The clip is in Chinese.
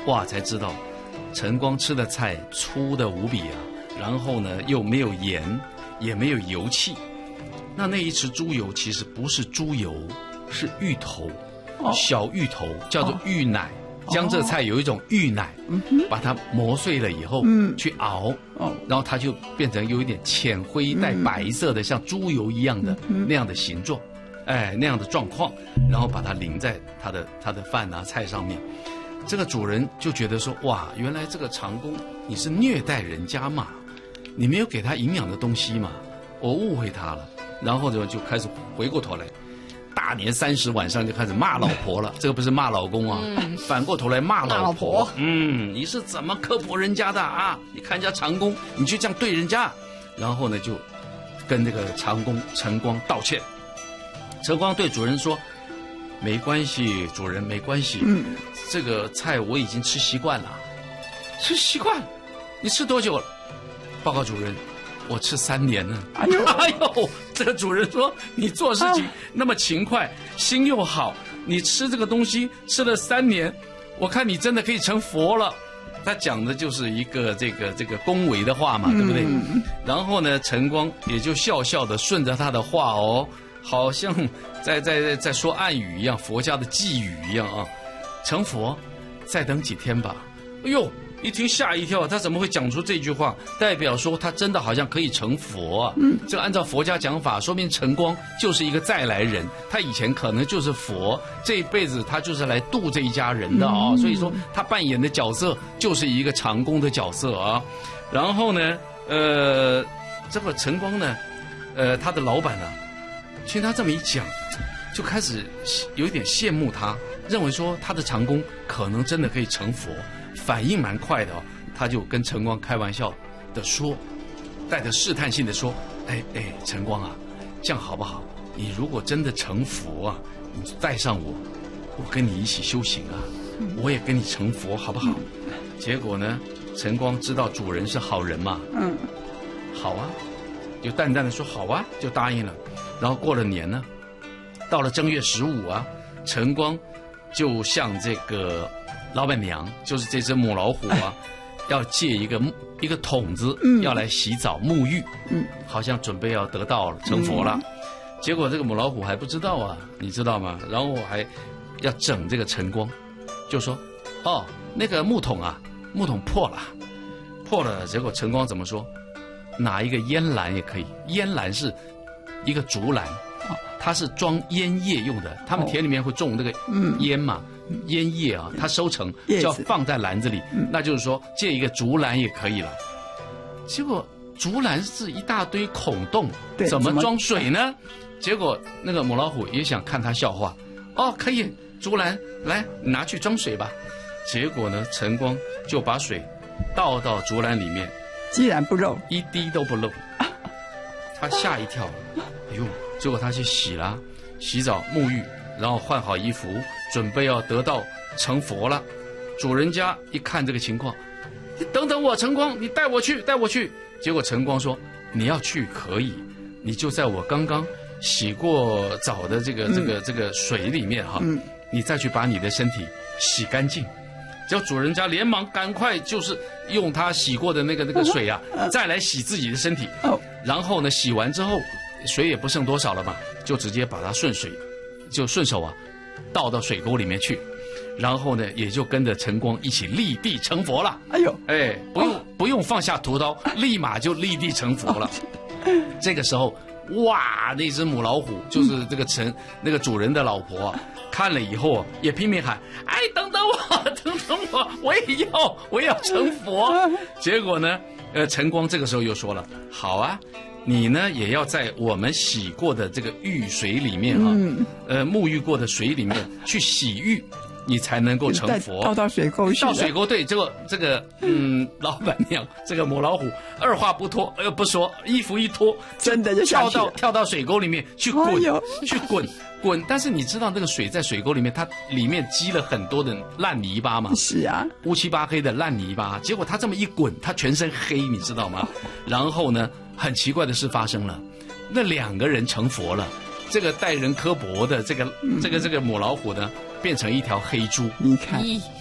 哇，才知道晨光吃的菜粗的无比啊，然后呢又没有盐，也没有油气。那一池猪油其实不是猪油，是芋头，小芋头叫做芋奶。江浙菜有一种芋奶，把它磨碎了以后，去熬，然后它就变成有一点浅灰带白色的，像猪油一样的那样的形状，哎，那样的状况，然后把它淋在他的饭啊菜上面。这个主人就觉得说，哇，原来这个长工你是虐待人家嘛，你没有给他营养的东西嘛，我误会他了，然后就开始回过头来。大年30晚上就开始骂老婆了，这个不是骂老公啊，反过头来骂老婆。你是怎么刻薄人家的啊？你看人家长工，你就这样对人家，然后呢就跟这个长工晨光道歉。晨光对主人说：“没关系，主人没关系，这个菜我已经吃习惯了。吃习惯？你吃多久了？”报告主人。我吃3年了。哎呦，这个主人说你做事情那么勤快，心又好，你吃这个东西吃了3年，我看你真的可以成佛了。他讲的就是一个这个恭维的话嘛，对不对？然后呢，晨光也就笑笑的顺着他的话哦，好像在说暗语一样，佛家的寄语一样啊。成佛，再等几天吧。哎呦！一听吓一跳，他怎么会讲出这句话？代表说他真的好像可以成佛啊！这个按照佛家讲法，说明晨光就是一个再来人，他以前可能就是佛，这一辈子他就是来度这一家人的啊！所以说他扮演的角色就是一个长工的角色啊。然后呢，这个晨光呢，他的老板呢，听他这么一讲，就开始有一点羡慕他，认为说他的长工可能真的可以成佛。反应蛮快的哦，他就跟晨光开玩笑的说，带着试探性的说：“哎，晨光啊，这样好不好？你如果真的成佛啊，你就带上我，我跟你一起修行啊，我也跟你成佛，好不好？”结果呢，晨光知道主人是好人嘛，好啊，就淡淡的说好啊，就答应了。然后过了年呢，到了正月15啊，晨光就向这个老板娘，就是这只母老虎啊，要借一个桶子，要来洗澡沐浴，好像准备要得道了，成佛了。结果这个母老虎还不知道啊，你知道吗？然后还要整这个晨光，就说：“哦，那个木桶破了。”结果晨光怎么说？拿一个烟篮也可以，烟篮是一个竹篮，它是装烟叶用的。他们田里面会种那个烟嘛。烟叶啊，它收成就要放在篮子里，那就是说借一个竹篮也可以了。结果竹篮是一大堆孔洞，怎么装水呢？结果那个母老虎也想看他笑话，哦，可以，竹篮来拿去装水吧。结果呢，晨光就把水倒到竹篮里面， 既然不漏， 一滴都不漏。他吓一跳，哎呦！结果他去洗澡沐浴，然后换好衣服，准备要得道成佛了。主人家一看这个情况，你等等我，晨光，你带我去。结果晨光说：“你要去可以，你就在我刚刚洗过澡的这个水里面哈，你再去把你的身体洗干净。”结果主人家连忙赶快就是用他洗过的那个水啊，再来洗自己的身体。然后呢，洗完之后水也不剩多少了嘛，就直接把它顺手啊倒到水沟里面去。然后呢，也就跟着晨光一起立地成佛了。哎呦，哎，不用放下屠刀，立马就立地成佛了。这个时候，哇，那只母老虎就是那个主人的老婆啊，看了以后啊，也拼命喊：“哎，等等我，我也要成佛。”结果呢，晨光这个时候又说了：“好啊。”你呢也要在我们洗过的这个浴水里面啊，沐浴过的水里面去洗浴，你才能够成佛。 倒到水沟去。 倒水沟，对，这个老板娘这个母老虎二话不说，衣服一脱， 真的就跳到水沟里面去滚。但是你知道那个水在水沟里面，它里面积了很多的烂泥巴嘛？ 是啊， 乌漆八黑的烂泥巴。结果它这么一滚，它全身黑，你知道吗？然后呢，很奇怪的事发生了，那2个人成佛了。这个待人刻薄的这个母老虎呢，变成一条黑猪。 你看，